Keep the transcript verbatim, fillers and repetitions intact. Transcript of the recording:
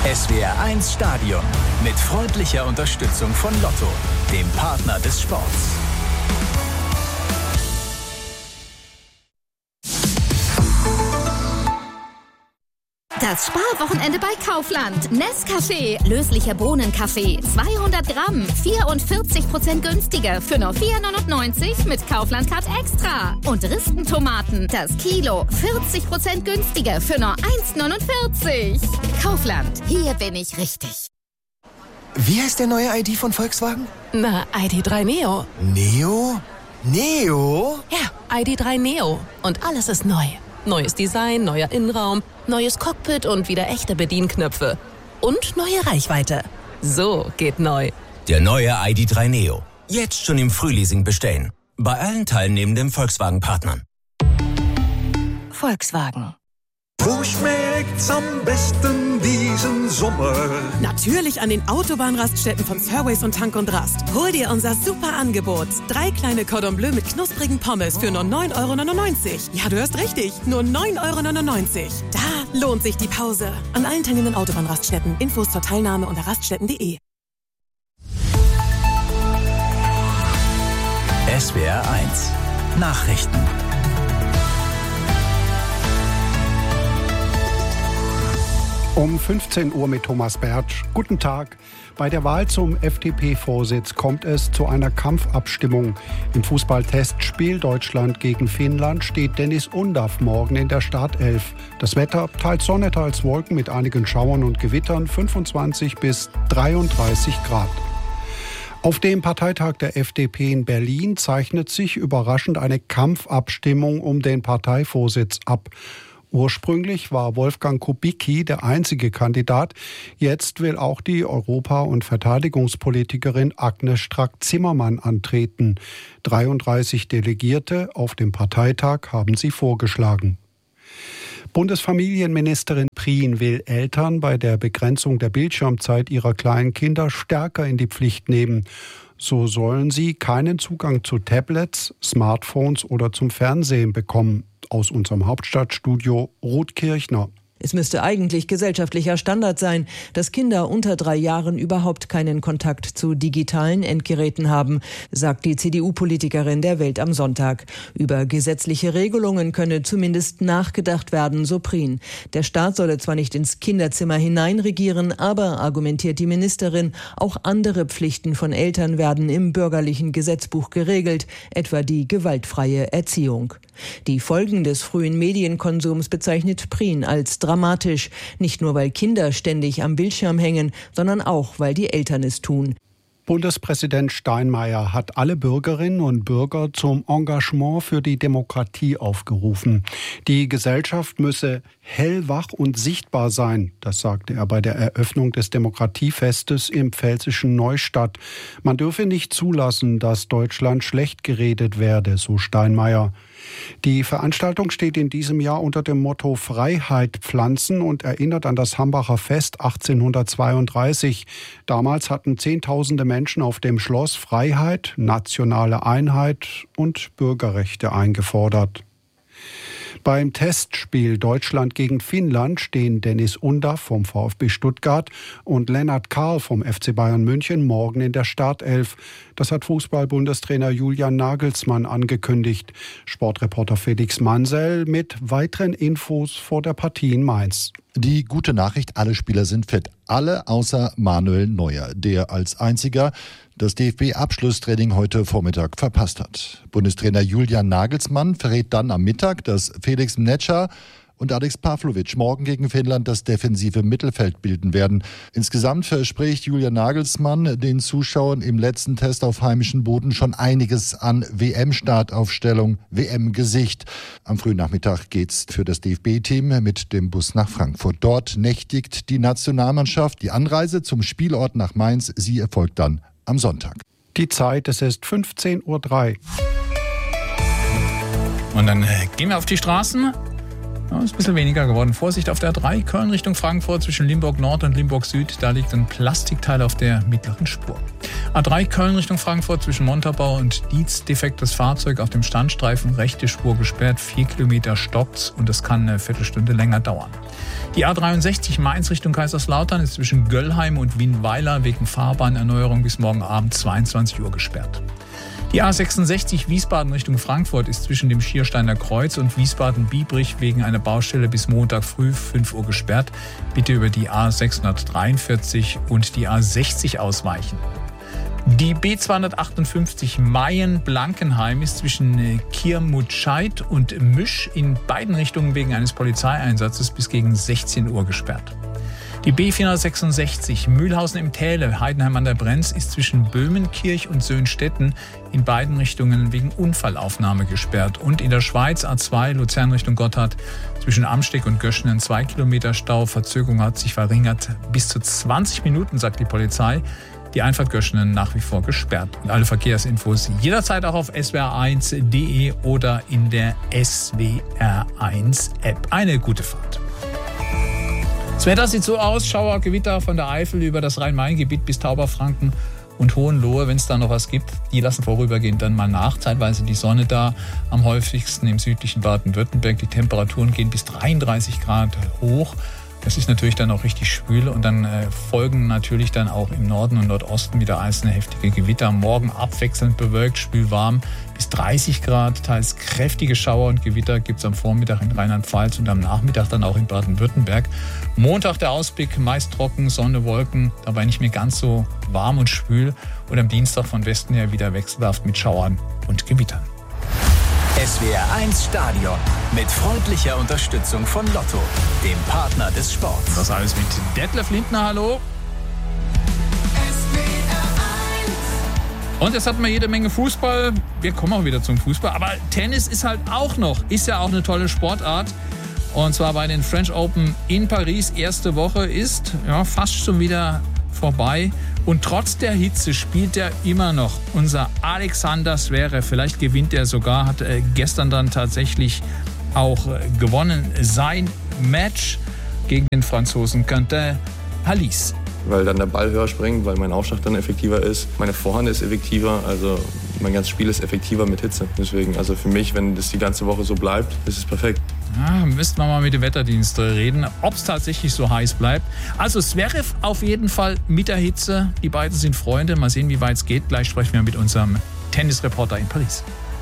S W R eins Stadion mit freundlicher Unterstützung von Lotto, dem Partner des Sports. Das Sparwochenende bei Kaufland. Nescafé, löslicher Bohnenkaffee, zweihundert Gramm, vierundvierzig Prozent günstiger für nur vier neunundneunzig mit Kaufland Card Extra. Und Ristentomaten, das Kilo, vierzig Prozent günstiger für nur eins neunundvierzig. Kaufland, hier bin ich richtig. Wie heißt der neue I D von Volkswagen? Na, I D drei Neo. Neo? Neo? Ja, I D drei Neo. Und alles ist neu. Neues Design, neuer Innenraum, neues Cockpit und wieder echte Bedienknöpfe. Und neue Reichweite. So geht neu. Der neue I D drei Neo. Jetzt schon im Frühleasing bestellen. Bei allen teilnehmenden Volkswagen-Partnern. Volkswagen. Wo schmeckt's am besten diesen Sommer? Natürlich an den Autobahnraststätten von Surways und Tank und Rast. Hol dir unser super Angebot. Drei kleine Cordon Bleu mit knusprigen Pommes für nur neun Euro neunundneunzig. Ja, du hörst richtig, nur neun Euro neunundneunzig. Da lohnt sich die Pause. An allen teilnehmenden Autobahnraststätten. Infos zur Teilnahme unter raststätten punkt de. S W R eins Nachrichten. Um fünfzehn Uhr mit Thomas Bertsch. Guten Tag. Bei der Wahl zum F D P-Vorsitz kommt es zu einer Kampfabstimmung. Im Fußballtestspiel Deutschland gegen Finnland steht Dennis Undaff morgen in der Startelf. Das Wetter teils Sonne, teils Wolken mit einigen Schauern und Gewittern, fünfundzwanzig bis dreiunddreißig Grad. Auf dem Parteitag der F D P in Berlin zeichnet sich überraschend eine Kampfabstimmung um den Parteivorsitz ab. Ursprünglich war Wolfgang Kubicki der einzige Kandidat. Jetzt will auch die Europa- und Verteidigungspolitikerin Agnes Strack-Zimmermann antreten. dreiunddreißig Delegierte auf dem Parteitag haben sie vorgeschlagen. Bundesfamilienministerin Prien will Eltern bei der Begrenzung der Bildschirmzeit ihrer kleinen Kinder stärker in die Pflicht nehmen. So sollen sie keinen Zugang zu Tablets, Smartphones oder zum Fernsehen bekommen. Aus unserem Hauptstadtstudio Ruth Kirchner. Es müsste eigentlich gesellschaftlicher Standard sein, dass Kinder unter drei Jahren überhaupt keinen Kontakt zu digitalen Endgeräten haben, sagt die C D U-Politikerin der Welt am Sonntag. Über gesetzliche Regelungen könne zumindest nachgedacht werden, so Prien. Der Staat solle zwar nicht ins Kinderzimmer hineinregieren, aber, argumentiert die Ministerin, auch andere Pflichten von Eltern werden im bürgerlichen Gesetzbuch geregelt, etwa die gewaltfreie Erziehung. Die Folgen des frühen Medienkonsums bezeichnet Prien als dramatisch, nicht nur weil Kinder ständig am Bildschirm hängen, sondern auch weil die Eltern es tun. Bundespräsident Steinmeier hat alle Bürgerinnen und Bürger zum Engagement für die Demokratie aufgerufen. Die Gesellschaft müsse hellwach und sichtbar sein, das sagte er bei der Eröffnung des Demokratiefestes im pfälzischen Neustadt. Man dürfe nicht zulassen, dass Deutschland schlecht geredet werde, so Steinmeier. Die Veranstaltung steht in diesem Jahr unter dem Motto Freiheit pflanzen und erinnert an das Hambacher Fest achtzehnhundertzweiunddreißig. Damals hatten Zehntausende Menschen auf dem Schloss Freiheit, nationale Einheit und Bürgerrechte eingefordert. Beim Testspiel Deutschland gegen Finnland stehen Dennis Undaff vom VfB Stuttgart und Lennart Kahl vom F C Bayern München morgen in der Startelf. Das hat Fußball-Bundestrainer Julian Nagelsmann angekündigt. Sportreporter Felix Mansell mit weiteren Infos vor der Partie in Mainz. Die gute Nachricht, alle Spieler sind fit. Alle außer Manuel Neuer, der als einziger das D F B-Abschlusstraining heute Vormittag verpasst hat. Bundestrainer Julian Nagelsmann verrät dann am Mittag, dass Felix Mnetscher und Alex Pavlovic morgen gegen Finnland das defensive Mittelfeld bilden werden. Insgesamt verspricht Julian Nagelsmann den Zuschauern im letzten Test auf heimischem Boden schon einiges an W M-Startaufstellung, W M-Gesicht. Am frühen Nachmittag geht's für das D F B-Team mit dem Bus nach Frankfurt. Dort nächtigt die Nationalmannschaft. Die Anreise zum Spielort nach Mainz, sie erfolgt dann am Sonntag. Die Zeit, es ist fünfzehn Uhr drei. Und dann gehen wir auf die Straßen. Ja, ist ein bisschen weniger geworden. Vorsicht auf der A drei, Köln Richtung Frankfurt zwischen Limburg Nord und Limburg Süd. Da liegt ein Plastikteil auf der mittleren Spur. A drei, Köln Richtung Frankfurt zwischen Montabaur und Dietz. Defektes Fahrzeug auf dem Standstreifen. Rechte Spur gesperrt. Vier Kilometer stockt's und es kann eine Viertelstunde länger dauern. Die A dreiundsechzig Mainz Richtung Kaiserslautern ist zwischen Göllheim und Wienweiler wegen Fahrbahnerneuerung bis morgen Abend zweiundzwanzig Uhr gesperrt. Die A sechsundsechzig Wiesbaden Richtung Frankfurt ist zwischen dem Schiersteiner Kreuz und Wiesbaden-Biebrich wegen einer Baustelle bis Montag früh fünf Uhr gesperrt. Bitte über die A sechshundertdreiundvierzig und die A sechzig ausweichen. Die B zweihundertachtundfünfzig Mayen-Blankenheim ist zwischen Kirmutscheid und Misch in beiden Richtungen wegen eines Polizeieinsatzes bis gegen sechzehn Uhr gesperrt. Die B vierhundertsechsundsechzig Mühlhausen im Täle, Heidenheim an der Brenz, ist zwischen Böhmenkirch und Söhnstetten in beiden Richtungen wegen Unfallaufnahme gesperrt. Und in der Schweiz A zwei Luzern Richtung Gotthard zwischen Amsteck und Göschenen zwei Kilometer Stau. Verzögerung hat sich verringert bis zu zwanzig Minuten, sagt die Polizei. Die Einfahrt Göschenen nach wie vor gesperrt. Und alle Verkehrsinfos jederzeit auch auf S W R eins punkt de oder in der S W R eins App. Eine gute Fahrt. Das Wetter sieht so aus, Schauer, Gewitter von der Eifel über das Rhein-Main-Gebiet bis Tauberfranken und Hohenlohe, wenn es da noch was gibt. Die lassen vorübergehend dann mal nach. Zeitweise die Sonne da, am häufigsten im südlichen Baden-Württemberg. Die Temperaturen gehen bis dreiunddreißig Grad hoch. Das ist natürlich dann auch richtig schwül und dann äh, folgen natürlich dann auch im Norden und Nordosten wieder einzelne heftige Gewitter. Morgen abwechselnd bewölkt, schwül-warm bis dreißig Grad. Teils kräftige Schauer und Gewitter gibt es am Vormittag in Rheinland-Pfalz und am Nachmittag dann auch in Baden-Württemberg. Montag der Ausblick, meist trocken, Sonne, Wolken, dabei nicht mehr ganz so warm und schwül. Und am Dienstag von Westen her wieder wechselhaft mit Schauern und Gewittern. S W R eins Stadion mit freundlicher Unterstützung von Lotto, dem Partner des Sports. Das alles mit Detlef Lindner, hallo. S W R eins. Und jetzt hatten wir jede Menge Fußball. Wir kommen auch wieder zum Fußball. Aber Tennis ist halt auch noch, ist ja auch eine tolle Sportart. Und zwar bei den French Open in Paris. Erste Woche ist ja fast schon wieder vorbei. Und trotz der Hitze spielt er immer noch. Unser Alexander Zverev, vielleicht gewinnt er sogar, hat äh, gestern dann tatsächlich auch äh, gewonnen. Sein Match gegen den Franzosen Quentin Halys. Weil dann der Ball höher springt, weil mein Aufschlag dann effektiver ist. Meine Vorhand ist effektiver, also mein ganzes Spiel ist effektiver mit Hitze. Deswegen, also für mich, wenn das die ganze Woche so bleibt, ist es perfekt. Ja, müssten wir mal mit dem Wetterdienst reden, ob es tatsächlich so heiß bleibt. Also Zverev auf jeden Fall mit der Hitze. Die beiden sind Freunde. Mal sehen, wie weit es geht. Gleich sprechen wir mit unserem Tennisreporter in Paris.